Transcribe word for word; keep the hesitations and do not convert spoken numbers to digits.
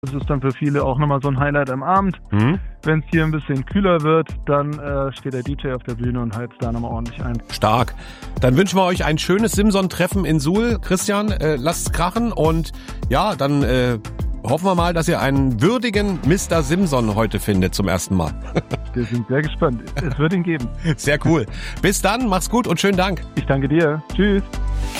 Das ist dann für viele auch nochmal so ein Highlight am Abend. Mhm. Wenn es hier ein bisschen kühler wird, dann äh, steht der D J auf der Bühne und heizt da nochmal ordentlich ein. Stark. Dann wünschen wir euch ein schönes Simson-Treffen in Suhl. Christian, äh, lasst's krachen und ja, dann äh, hoffen wir mal, dass ihr einen würdigen Mister Simson heute findet zum ersten Mal. Wir sind sehr gespannt. Es wird ihn geben. Sehr cool. Bis dann, mach's gut und schönen Dank. Ich danke dir. Tschüss.